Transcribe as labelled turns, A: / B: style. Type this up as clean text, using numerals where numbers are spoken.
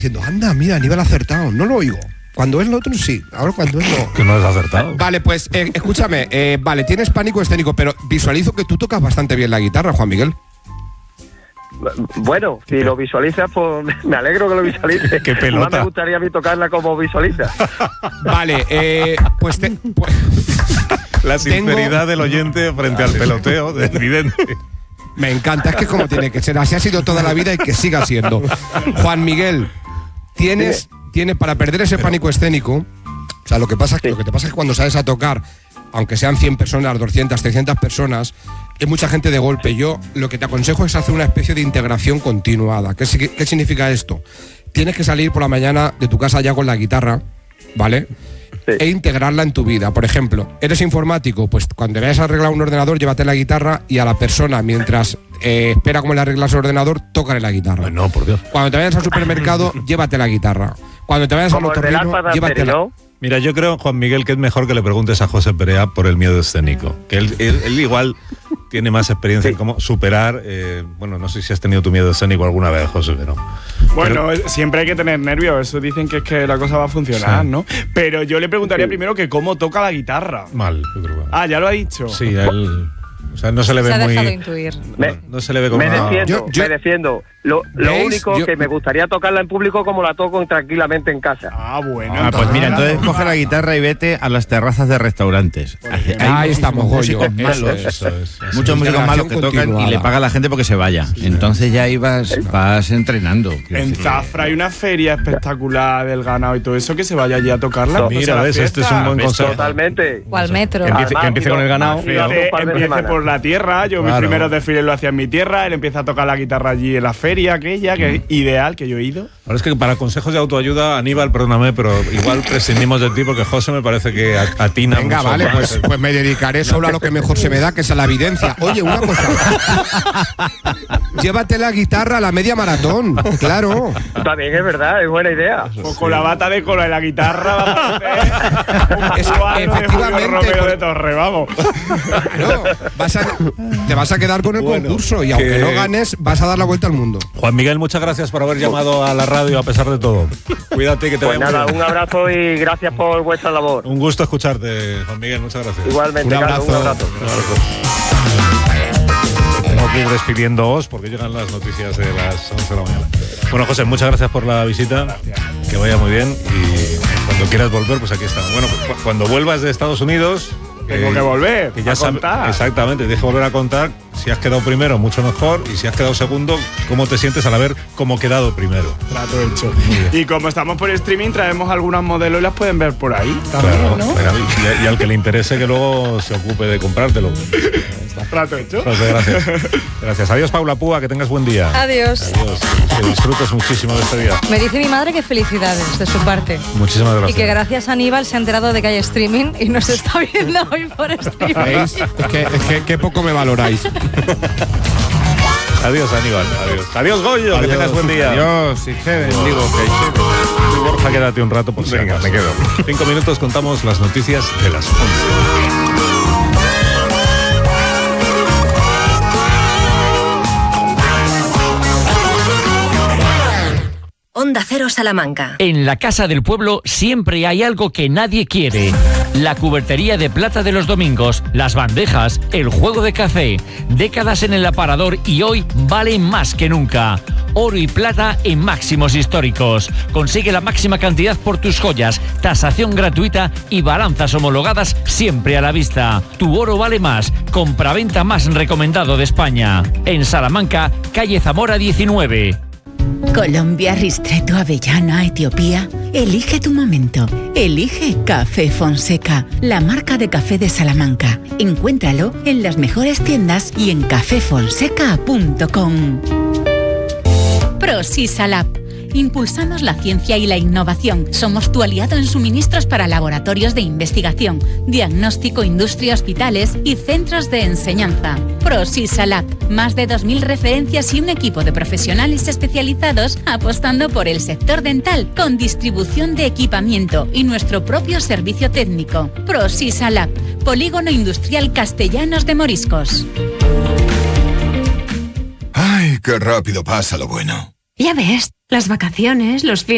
A: diciendo, anda, mira, Aníbal ha acertado, no lo oigo. Cuando es lo otro, sí. Ahora cuando es lo...
B: Que no has acertado.
A: Vale, pues, escúchame. Vale, tienes pánico escénico, pero visualizo que tú tocas bastante bien la guitarra, Juan Miguel.
C: Bueno, si lo visualizas, pues me alegro que lo visualices.
B: Qué pelota.
C: Más me gustaría a mí tocarla como visualiza.
A: Vale, pues...
B: La sinceridad del oyente frente al peloteo es evidente.
A: Me encanta, es que es como tiene que ser. Así ha sido toda la vida y que siga siendo. Juan Miguel, tienes para perder ese pánico escénico. O sea, lo que pasa es que cuando sales a tocar, aunque sean 100 personas, 200, 300 personas, es mucha gente de golpe. Yo lo que te aconsejo es hacer una especie de integración continuada. ¿Qué significa esto? Tienes que salir por la mañana de tu casa ya con la guitarra, ¿vale? Sí. E integrarla en tu vida. Por ejemplo, ¿eres informático? Pues cuando vayas a arreglar un ordenador, llévate la guitarra y a la persona, mientras espera cómo le arreglas el ordenador, tócale la guitarra.
B: No, por Dios.
A: Cuando te vayas al supermercado, llévate la guitarra. Cuando te vayas al otorrino, llévatela.
B: Mira, yo creo, Juan Miguel, que es mejor que le preguntes a José Perea por el miedo escénico. Que él igual tiene más experiencia en cómo superar. Bueno, no sé si has tenido tu miedo escénico alguna vez, José, pero...
D: Bueno, siempre hay que tener nervios. Eso dicen que es que la cosa va a funcionar, sí, ¿no? Pero yo le preguntaría primero que cómo toca la guitarra.
B: Mal, yo creo.
D: Ah, ya lo ha dicho.
B: Sí, él... O sea, no se le ve muy...
E: Se ha dejado intuir.
B: No se le ve como...
C: Me defiendo. Lo único que me gustaría tocarla en público como la toco tranquilamente en casa.
D: Ah, bueno.
F: Pues mira, entonces coge la guitarra y vete a las terrazas de restaurantes.
A: Ahí estamos,
F: músicos malos. Muchos músicos malos que tocan y le paga a la gente porque se vaya. Sí. Entonces ya ahí vas entrenando.
D: En Zafra hay una feria espectacular del ganado y todo eso, que se vaya allí a tocarla.
B: Mira, ves, este es un buen consejo.
C: Totalmente.
E: O al metro.
B: Que empiece con el ganado.
D: Empiece por la tierra. Yo mis primeros desfiles lo hacía en mi tierra. Él empieza a tocar la guitarra allí en la feria aquella, que es ideal, que yo he ido.
B: Ahora es que para consejos de autoayuda, Aníbal, perdóname, pero igual prescindimos de ti porque José me parece que atina mucho.
A: Venga, vale, pues me dedicaré solo a lo que mejor se me da, que es a la evidencia. Oye, una cosa. Llévate la guitarra a la media maratón, claro.
C: También es verdad, es buena idea.
D: O con la bata de cola y la guitarra va a parecer
A: efectivamente,
D: Romero de Torre, vamos.
A: Claro, te vas a quedar con el concurso y aunque no ganes, vas a dar la vuelta al mundo.
B: Juan Miguel, muchas gracias por haber llamado a la radio a pesar de todo. Cuídate, que te vaya muy bien.
C: Un abrazo y gracias por vuestra labor.
B: Un gusto escucharte, Juan Miguel, muchas gracias.
C: Igualmente,
A: un abrazo.
C: Un abrazo.
B: Tengo que ir despidiéndoos porque llegan las noticias de las 11 de la mañana. Bueno, José, muchas gracias por la visita. Gracias. Que vaya muy bien y cuando quieras volver, pues aquí estamos. Bueno, pues cuando vuelvas de Estados Unidos...
D: Tengo que volver,
B: que ya contar. Exactamente, tienes que volver a contar si has quedado primero, mucho mejor, y si has quedado segundo, cómo te sientes al haber cómo quedado primero.
D: Trato hecho. Y como estamos por streaming, traemos algunas modelos y las pueden ver por ahí también, claro, ¿no?
B: Y al que le interese que luego se ocupe de comprártelo.
D: Trato hecho.
B: Pues gracias. Gracias. Adiós, Paula Púa, que tengas buen día.
E: Adiós.
B: Adiós. Que disfrutes muchísimo de este día.
E: Me dice mi madre que felicidades de su parte.
B: Muchísimas gracias.
E: Y que gracias a Aníbal se ha enterado de que hay streaming y nos está viendo hoy por streaming.
A: ¿Veis? Es que poco me valoráis.
B: Adiós, Aníbal. Adiós, Goyo. Adiós, que tengas buen día.
F: Adiós, y te bendigo.
B: Y Borja, quédate un rato por si
F: venga,
B: acaso.
F: me quedo.
B: 5 minutos, contamos las noticias de las 11.
G: Onda Cero Salamanca.
H: En la Casa del Pueblo siempre hay algo que nadie quiere. La cubertería de plata de los domingos, las bandejas, el juego de café. Décadas en el aparador y hoy valen más que nunca. Oro y plata en máximos históricos. Consigue la máxima cantidad por tus joyas, tasación gratuita y balanzas homologadas siempre a la vista. Tu oro vale más. Compraventa más recomendado de España. En Salamanca, calle Zamora 19.
I: Colombia, Ristretto, Avellana, Etiopía. Elige tu momento. Elige Café Fonseca, la marca de café de Salamanca. Encuéntralo en las mejores tiendas y en cafefonseca.com. ProSisalab. Impulsamos la ciencia y la innovación. Somos tu aliado en suministros para laboratorios de investigación, diagnóstico, industria, hospitales y centros de enseñanza. ProSisalab. Más de 2.000 referencias y un equipo de profesionales especializados apostando por el sector dental con distribución de equipamiento y nuestro propio servicio técnico. ProSisalab. Polígono Industrial Castellanos de Moriscos.
J: ¡Ay, qué rápido pasa lo bueno!
K: Ya ves, las vacaciones, los fines